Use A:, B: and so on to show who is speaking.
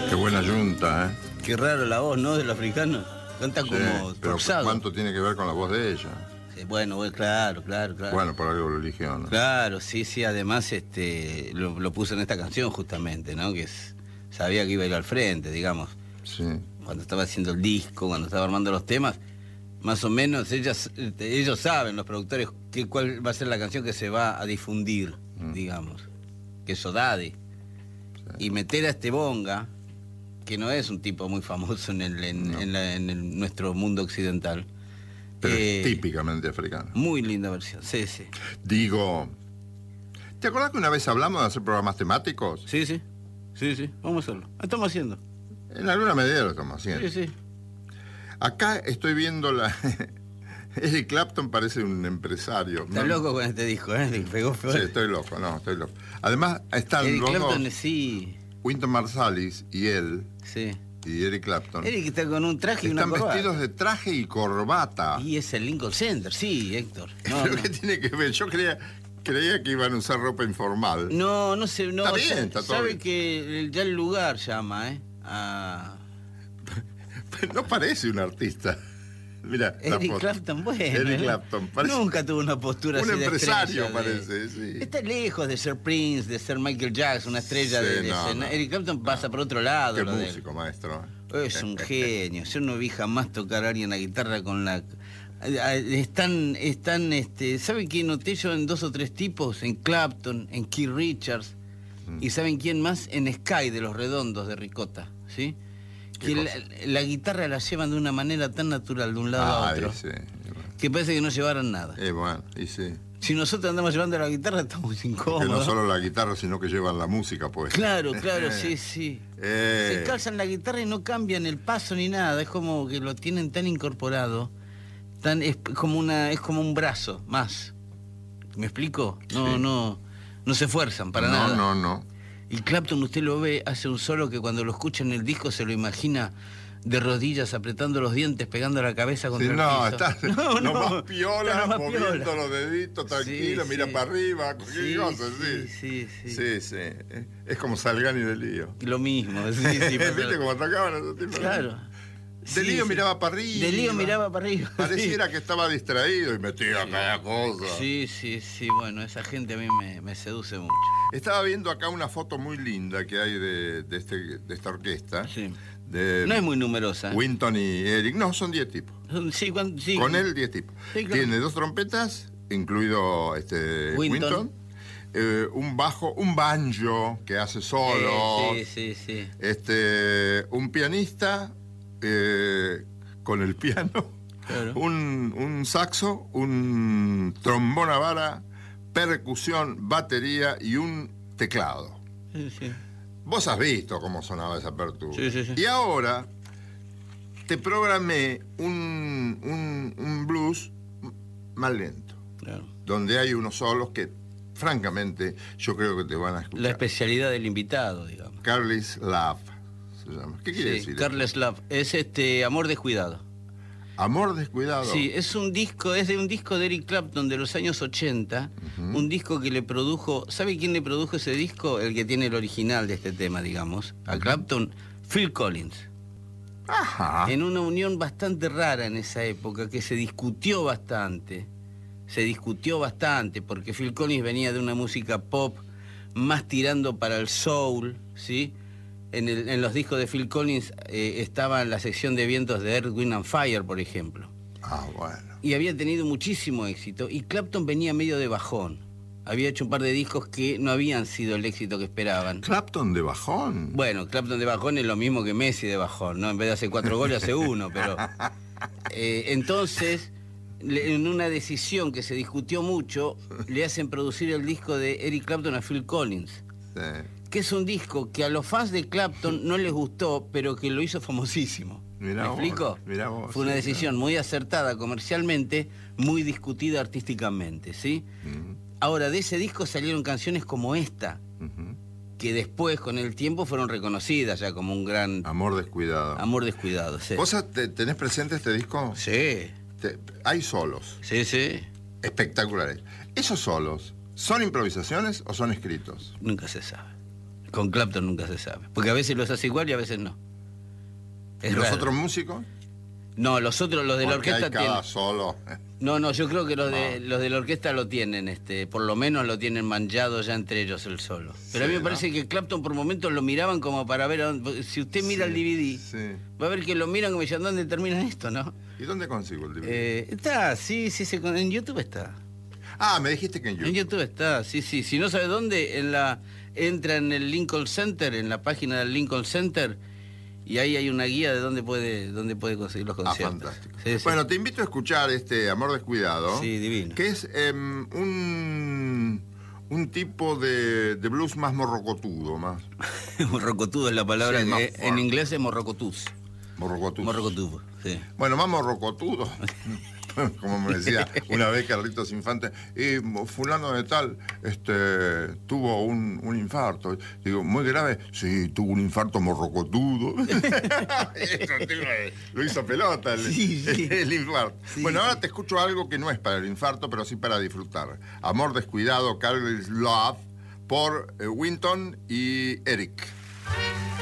A: Qué buena yunta, ¿eh?
B: Qué raro la voz, ¿no? Del africano. Canta
A: Sí,
B: como
A: pero
B: forzado.
A: ¿cuánto tiene que ver con la voz de ella?
B: Sí, bueno, claro.
A: Bueno, por algo lo eligió, ¿no?
B: Claro, sí, además lo puso en esta canción justamente, ¿no? Sabía que iba a ir al frente, digamos.
A: Sí.
B: Cuando estaba haciendo el disco, cuando estaba armando los temas, más o menos ellos saben, los productores, cuál va a ser la canción que se va a difundir, digamos. Que es Sodade. Sí. Y meter a este Bonga, que no es un tipo muy famoso en nuestro mundo occidental.
A: Pero es típicamente africano.
B: Muy linda versión, sí.
A: Digo, ¿te acordás que una vez hablamos de hacer programas temáticos?
B: Sí, vamos a hacerlo. Lo estamos haciendo.
A: En alguna medida lo estamos haciendo.
B: Sí.
A: Acá estoy viendo Eric Clapton parece un empresario.
B: Está loco con este disco, ¿eh? Le pegó feo.
A: Sí, estoy loco. Además, están
B: Eric
A: los
B: Clapton,
A: dos,
B: sí.
A: Wynton Marsalis y él,
B: sí.
A: Y Eric Clapton.
B: Eric está con un traje y una corbata.
A: Están vestidos de traje y corbata.
B: Y es el Lincoln Center, sí, Héctor.
A: ¿Pero qué tiene que ver? Yo creía que iban a usar ropa informal.
B: No sé, no.
A: Está bien, está todo
B: sabe
A: bien.
B: Que ya el lugar llama,
A: No parece un artista. Mira,
B: Eric Clapton, bueno.
A: Eric Clapton.
B: Nunca tuvo una postura
A: un
B: así de
A: empresario,
B: estrella,
A: parece, sí.
B: Está lejos de ser Prince, de ser Michael Jackson, una estrella de escena. No. Eric Clapton pasa por otro lado.
A: Qué músico, maestro.
B: Es un genio. Yo no vi jamás tocar a alguien la guitarra con la... Están ¿saben quién noté yo en 2 o 3 tipos? En Clapton, en Keith Richards. ¿Y saben quién más? En Sky, de Los Redondos, de Ricota, ¿sí? Que la guitarra la llevan de una manera tan natural de un lado a otro, que parece que no llevaran nada.
A: Bueno, y sí.
B: Si nosotros andamos llevando la guitarra, estamos incómodos.
A: Que no solo la guitarra, sino que llevan la música, pues.
B: Claro, sí. Se calzan la guitarra y no cambian el paso ni nada. Es como que lo tienen tan incorporado, es como un brazo más. ¿Me explico? No se esfuerzan para nada.
A: No.
B: Y Clapton, usted lo ve, hace un solo que cuando lo escucha en el disco se lo imagina de rodillas, apretando los dientes, pegando la cabeza contra el piso.
A: Está más piola, moviendo los deditos, tranquilo, mira para arriba, cualquier cosa,
B: sí.
A: Es como Salgani de Lío.
B: Lo mismo, sí.
A: ¿Viste cómo tocaban esos tipos?
B: Claro.
A: De Lío miraba para arriba.
B: De Lío miraba para arriba.
A: Pareciera que estaba distraído y metía cada cosa.
B: Sí, bueno, esa gente a mí me seduce mucho.
A: Estaba viendo acá una foto muy linda que hay de esta orquesta.
B: Sí. No es muy numerosa.
A: Wynton y Eric. No, son 10 tipos.
B: Sí.
A: Con él 10 tipos. Sí, claro. Tiene 2 trompetas, incluido Wynton. Un bajo, un banjo que hace solo.
B: Sí.
A: Un pianista con el piano. Claro. Un saxo, un trombón a vara, percusión, batería y un teclado.
B: Sí.
A: Vos has visto cómo sonaba esa apertura.
B: Sí.
A: Y ahora te programé un blues más lento.
B: Claro.
A: Donde hay unos solos que, francamente, yo creo que te van a escuchar.
B: La especialidad del invitado, digamos.
A: Careless Love se llama. ¿Qué quiere decir?
B: Careless Love. Es Amor Descuidado.
A: Amor Descuidado.
B: Sí, es de un disco de Eric Clapton de los años 80, un disco que le produjo, ¿sabe quién le produjo ese disco? El que tiene el original de este tema, digamos, a Clapton, Phil Collins.
A: Ajá.
B: En una unión bastante rara en esa época, que se discutió bastante, porque Phil Collins venía de una música pop más tirando para el soul, ¿sí? En los discos de Phil Collins estaba en la sección de vientos de Earth, Wind and Fire, por ejemplo.
A: Bueno.
B: Y había tenido muchísimo éxito. Y Clapton venía medio de bajón. Había hecho un par de discos que no habían sido el éxito que esperaban.
A: ¿Clapton de bajón?
B: Bueno, Clapton de bajón es lo mismo que Messi de bajón, ¿no? En vez de hacer 4 goles, hace 1, pero... entonces, en una decisión que se discutió mucho, le hacen producir el disco de Eric Clapton a Phil Collins.
A: Sí.
B: Que es un disco que a los fans de Clapton no les gustó, pero que lo hizo famosísimo. ¿Me explico?
A: Mirá vos,
B: fue una decisión muy acertada comercialmente, muy discutida artísticamente, ¿sí? Ahora, de ese disco salieron canciones como esta, que después, con el tiempo, fueron reconocidas ya como un gran...
A: Amor Descuidado.
B: Amor Descuidado, sí.
A: ¿Vos tenés presente este disco?
B: Sí.
A: Hay solos.
B: Sí.
A: Espectaculares. ¿Esos solos son improvisaciones o son escritos?
B: Nunca se sabe. Con Clapton nunca se sabe. Porque a veces los hace igual y a veces no.
A: ¿Y los otros músicos?
B: No, los otros, los de la orquesta
A: tienen. Solo.
B: No, yo creo que los de la orquesta lo tienen, por lo menos lo tienen manchado ya entre ellos el solo. Pero a mí me parece que Clapton por momentos lo miraban como para ver, si usted mira el DVD, va a ver que lo miran como diciendo, ¿dónde termina esto, no?
A: ¿Y dónde consigo el DVD?
B: Está, sí, en YouTube está.
A: Ah, me dijiste que en YouTube.
B: En YouTube está, sí. Si no sabe dónde, entra en el Lincoln Center, en la página del Lincoln Center, y ahí hay una guía de dónde puede conseguir los conciertos.
A: Fantástico.
B: Sí.
A: Bueno, te invito a escuchar Amor Descuidado.
B: Sí, divino.
A: Que es un tipo de blues más morrocotudo. Más.
B: Morrocotudo es la palabra
A: sí,
B: que en inglés es morrocotus.
A: Morrocotudo,
B: sí.
A: Bueno, más morrocotudo. Como me decía una vez Carlitos Infante, fulano de tal tuvo un infarto. Digo, ¿muy grave? Sí, tuvo un infarto morrocotudo. Lo hizo pelota el infarto. Sí. Bueno, ahora te escucho algo que no es para el infarto, pero sí para disfrutar. Amor Descuidado, Careless Love, por Winton y Eric.